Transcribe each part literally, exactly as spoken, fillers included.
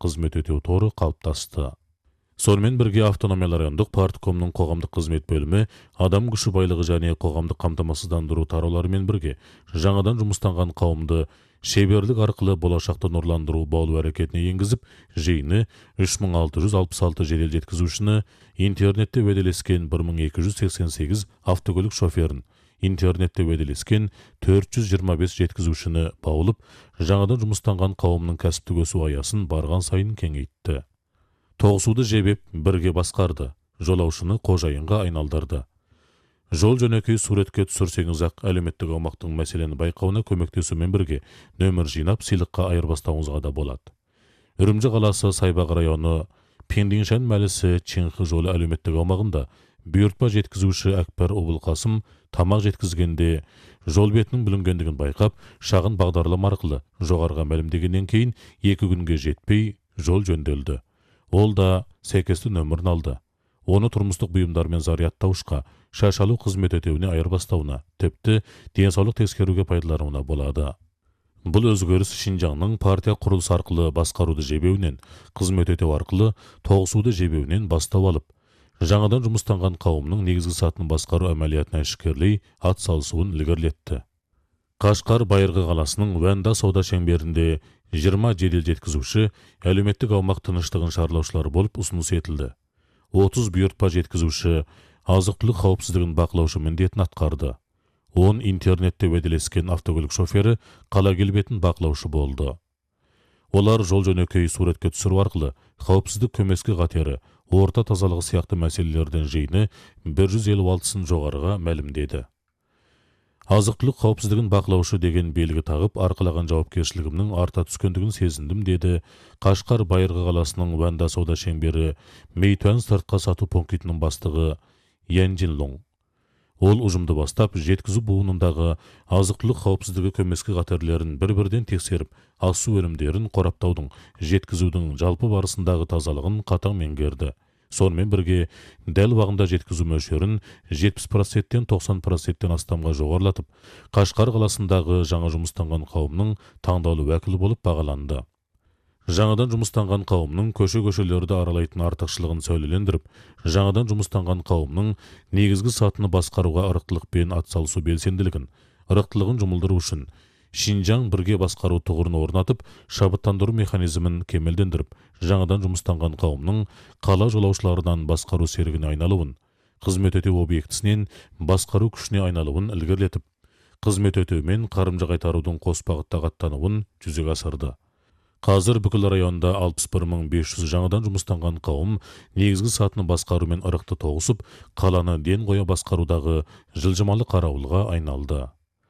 қызмет өтеу торы қалыптасты. Сонымен бірге автономиялы райондық парткомның қоғамдық қызмет бөлімі адам күші байлығы және қоғамдық қамтамасыздандыру тарауларымен бірге жаңадан жұмыстанған қауымды шеберлік арқылы болашақты нұрландыру баулу әрекетіне енгізіп, жиыны үш мың алты жүз алпыс алты жедел жеткізушіні, интернетте уәделескен бір мың екі жүз сексен сегіз автокөлік шоферін, интернетте уәделескен төрт жүз жиырма бес жеткізушіні баулып, жаңадан жұмыстанған қауымның кәсіптік өсу аясын барған сайын кеңейтті. Тоғысуды жебеп бірге басқарды, жолаушыны қожайынға айналдырды. Жол жөнекей суретке түсірсеңіз-ақ әлеуметтік аумақтың мәселені байқауына көмектесумен бірге нөмір жинап сыйлыққа айырбастауыңызға да болады. Үрімжі қаласы Сайбақ районы Пендиншан мәлісі Чеңхі жолы әлеуметтік аумағында бұйыртпа жеткізуші Әкбар Обылқасым тамақ жеткізгенде жол бетінің бүлінгендігін байқап, шағын бағдарлама арқылы жоғарыға мәлімдегеннен кейін екі күнге жетпей жол жөнделді. Ол да сәйкесті нөмірін алды. Оны тұрмыстық бұйымдармен зарядтауышқа, шашалу қызмет өтеуіне айырбастауына, тіпті денсаулық тексеруге пайдалануына болады. Бұл өзгеріс Шинжаңның партия құрылыс арқылы басқаруды жебеуінен, қызмет өтеу арқылы тоғысуды жебеуінен бастау алып, жаңадан жұмыстанған қауымның негізгі сатын басқару әмәлиятына әшкерлей ат салысуын ілгерілетті. Қашқар Байырғы қаласының Вәнда сауда шеңберінде жиырма жедел жеткізуші әлеуметтік аумақ тыныштығын шарлаушылар болып ұсыныс етілді. отыз бұйыртпа жеткізуші азық-түлік қауіпсіздігін бақылаушы міндетін атқарды. он интернетте уәделескен автокөлік шофері қала келбетін бақылаушы болды. Олар жол жөнекей суретке түсіру арқылы қауіпсіздік көмескі қатері, орта тазалығы сияқты мәселелерден жиыны бір жүз елу алтысын жоғарыға мәлімдеді. Азық-түлік қауіпсіздігін бақылаушы деген белгі тағып, арқалаған жауапкершілігімнің арта түскендігін сезіндім, деді Қашқар Байырғы қаласының Вәнда сауда шеңбері Мейтуан сыртқа сату пунктінің бастығы Янджин Лоң. Ол ұжымды бастап, жеткізу буынындағы азық-түлік қауіпсіздігі көмескі қатерлерін бір-бірден тексеріп, асу өнімдерін қораптаудың, жеткізудің жалпы барысындағы тазалығын қатаң меңгерді. Сонымен бірге дәл уақытында жеткізу мөлшерін жетпіс проценттен тоқсан проценттен астамға жоғарылатып, Қашқар қаласындағы жаңа жұмыстанған қауымның таңдаулы уәкілі болып бағаланды. Жаңадан жұмыстанған қауымның көше-көшелерді аралайтын артықшылығын сөйлелендіріп, жаңадан жұмыстанған қауымның негізгі сатыны басқаруға ырықтылықпен атсалысу белсенділігін, ырықтылығын жұмылдыру үшін Шинжаң бірге басқару тұғырын орнатып, шабыттандыру механизмін кемелдендіріп, жаңадан жұмыстанған қауымның қала жолаушыларынан басқару серігіне айналуын, қызмет өтеу объектісінен басқару күшіне айналуын ілгерілетіп, қызмет өтеумен қарымжы қайтарудың қос бағытта аттануын жүзеге асырды. Қазір бүкіл районда алпыс бір мың бес жүз жаңадан жұмыстанған қауым негізгі сатыны басқарумен ырықты тоғысып, қаланы ден қоя басқарудағы жылжымалы қарауылға айналды.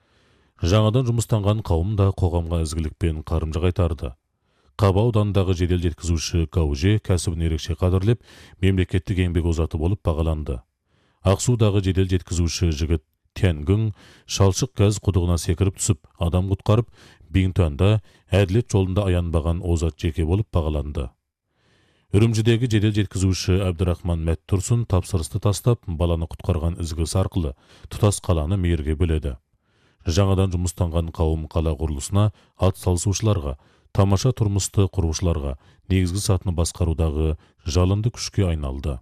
Жаңадан жұмыстанған қауым да қоғамға ізгілікпен қарымжы қайтарды. Қаба ауданындағы жедел жеткізуші Кауже кәсібін ерекше қадірлеп, мемлекеттік еңбек озаты болып бағаланды. Ақсудағы жедел жеткізуші жігіт Тянгың шалшық газ құдығына секіріп түсіп, адам құтқарып, Биңтуанда әділет жолында аянбаған озат жеке болып бағаланды. Үрімжідегі жедел жеткізуші Әбдірахман Мәттұрсын тапсырысты тастап, баланы құтқарған ізгісі арқылы тұтас қаланы мейірге бөледі. Жаңадан жұмыстанған қауым қала құрылысына ат салысушыларға, тамаша тұрмысты құрушыларға, негізгі сатыны басқарудағы жалынды күшке айналды.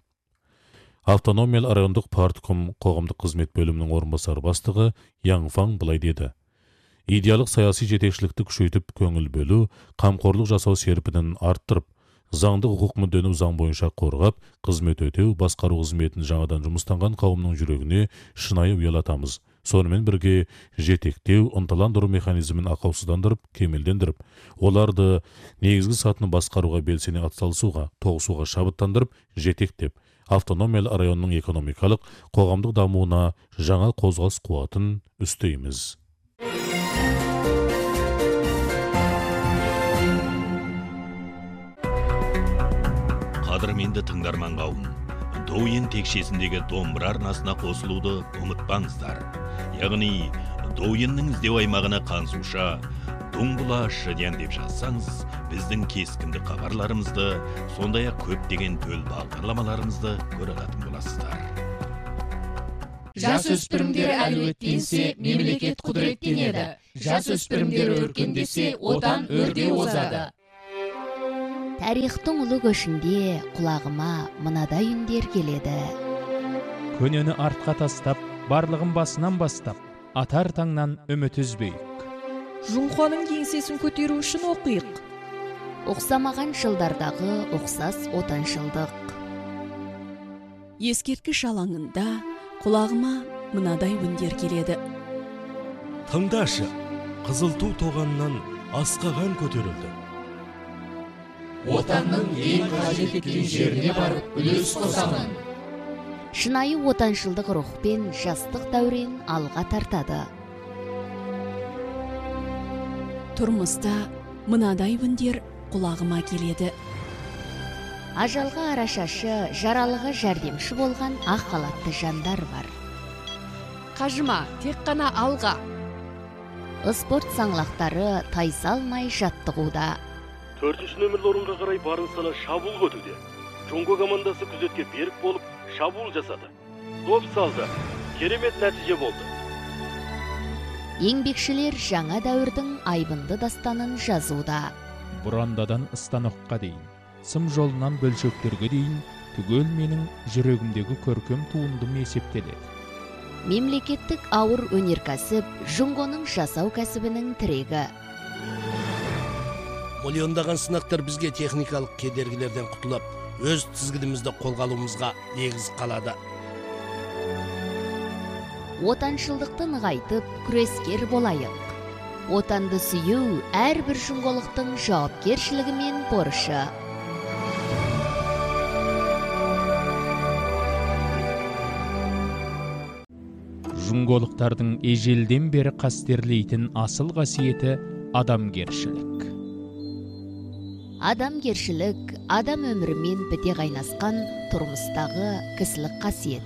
Автономиялы райондық партком қоғамдық қызмет бөлімінің орынбасар бастығы Яңфаң былай деді. Идеялық саяси жетекшілікті күшейтіп көңіл бөлу, қамқорлық жасау серпінін арттырып, заңды құқық мүддені заң бойынша қорғап, қызмет өтеу, басқару қызметін жаңадан жұмыстанған қауымның жүрегіне шынайы ұялатамыз. Сонымен бірге жетектеу, ынталандыру механизмін ақаусыздандырып, кемелдендіріп, оларды негізгі сатыны басқаруға белсене атсалысуға, тоғысуға шабыттандырып, жетектеп, автономиялы районның экономикалық, қоғамдық дамуына жаңа қозғалыс қуатын үстейміз. Қадірменді тыңдарман қауым, Доуен текшесіндегі домбыра арнасына қосылуды ұмытпаңыздар. Яғни, Доуеннің іздеу аймағына қансуша, Дуңбұлашы ден деп жазсаңыз, біздің кескінді хабарларымызды, сондай-ақ көптеген төл бағдарламаларымызды көре алатын боласыздар. Жас өспірімдер әлеуеттенсе, мемлекет құдіреттенеді. Жас өспірімдер өркендесе, отан өрде озады. Тарихтың ұлы көшінде құлағыма мынадай үндер келеді. Көнені артқа тастап, барлығын басынан бастап, атар таңнан үміт үзбейік. Жұңқаның еңсесін көтеру үшін оқиық. Оқсамаған жылдардағы оқсас отаншылдық. Ескерткіш алаңында құлағыма мынадай үндер келеді. Тыңдашы, қызыл ту тоғаннан асқаған көтерілді. Отанның ең қажет еткен жеріне барып үлес қосамын. Шынайы отаншылдық рухпен жастық дәурен алға тартады. Тұрмыста мынадай үндер құлағыма келеді. Ажалға арашашы, жаралыға жәрдемші болған ақ халатты жандар бар. Қажыма, тек қана алға. Спорт саңлақтары тайсалмай жаттығуда. Төртінші нөмірлі орынға қарай барын сала шабуыл көтуде. Жонго командасы күзетке берік болып шабуыл жасады. Доп салды. Керемет нәтиже болды. Еңбекшілер жаңа дәуірдің айбынды дастанын жазуда. Бұрандадан станокқа дейін, сым жолынан бөлшектерге дейін, түгел менің жүрегімдегі көркем туындым есептеледі. Мемлекеттік ауыр өнеркәсіп Жұңғоның жасау кәсібінің тірегі. Миллиондаған сынақтар бізге техникалық кедергілерден құтылып, өз тізгінімізді қолға алуымызға негіз қалады. Отаншылдықты нығайтып, күрескер болайық. Отанды сүю әрбір жұңғолықтың жауапкершілігі мен борышы. Жұңғолықтардың ежелден бері қастерлейтін асыл қасиеті адамгершілік. Адамгершілік адам өмірімен біте қайнасқан тұрмыстағы кісілік қасиет.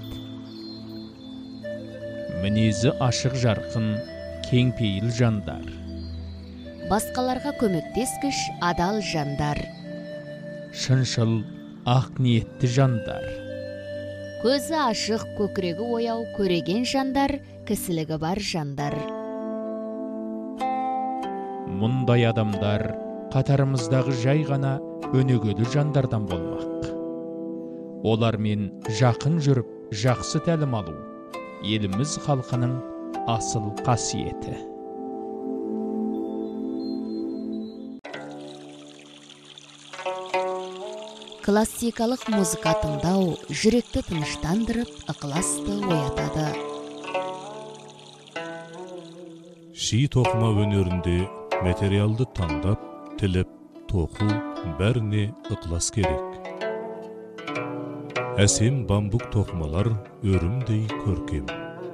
Мінезі ашық жарқын, кеңпейіл жандар. Басқаларға көмектескіш адал жандар. Шыншыл, ақ ниетті жандар. Көзі ашық, көкірегі ояу, көреген жандар, кісілігі бар жандар. Мұндай адамдар қатарымыздағы жай ғана өнегелі жандардан болмақ. Олармен жақын жүріп, жақсы тәлім алу, еліміз халқының асыл қасиеті. Классикалық музыка тыңдау жүректі тыныштандырып, ықыласты оятады. Ши тоқыма өнерінде материалды таңдап, тіліп, тоқу бәріне ықылас керек. Әсем бамбук тоқымалар өрімдей көркем.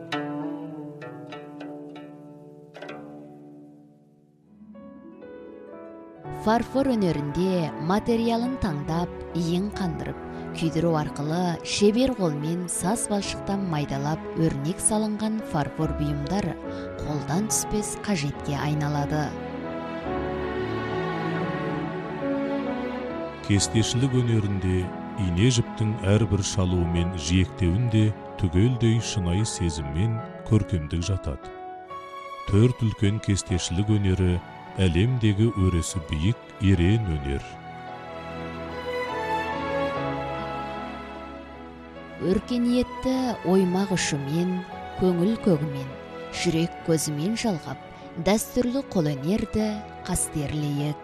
Фарфор өнерінде материалын таңдап, иін қандырып, күйдіру арқылы шебер қолмен саз балшықтан майдалап өрнек салынған фарфор бұйымдары қолдан түспес қажетке айналады. Кестешілік өнерінде ине жіптің әрбір шалуы мен жиектеуінде түгелдей шынайы сезіммен көркемдік жатады. Төрт үлкен кестешілік өнері әлемдегі өресі биік ерен өнер. Өркениетті оймақ ұшымен, көңіл көгімен, жүрек көзімен жалғап, дәстүрлі қолөнерді қастерлейік.